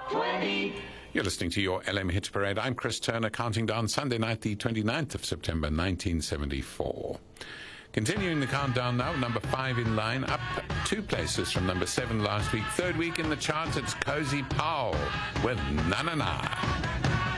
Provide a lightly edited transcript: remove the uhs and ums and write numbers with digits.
20. You're listening to your LM Hits Parade. I'm Chris Turner, counting down Sunday night, the 29th of September, 1974. Continuing the countdown now, number 5 in line, up 2 places from number 7 last week. Third week in the charts, it's Cozy Powell with Na Na Na.